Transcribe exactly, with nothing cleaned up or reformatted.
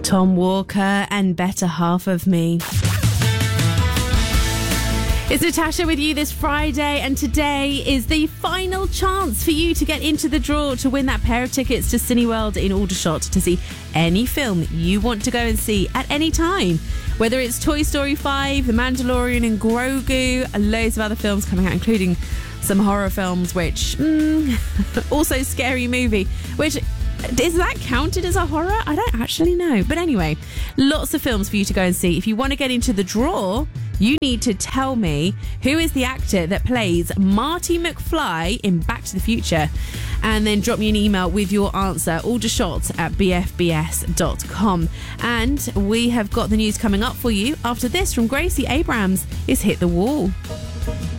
Tom Walker and Better Half of Me. It's Natasha with you this Friday, and today is the final chance for you to get into the draw to win that pair of tickets to Cineworld in Aldershot to see any film you want to go and see at any time. Whether it's Toy Story five, The Mandalorian and Grogu, loads of other films coming out, including some horror films, which, mm, also Scary Movie, which... is that counted as a horror? I don't actually know. But anyway, lots of films for you to go and see. If you want to get into the draw, you need to tell me who is the actor that plays Marty McFly in Back to the Future. And then drop me an email with your answer, aldershot at b f b s dot com. And we have got the news coming up for you after this from Gracie Abrams. Is Hit the Wall.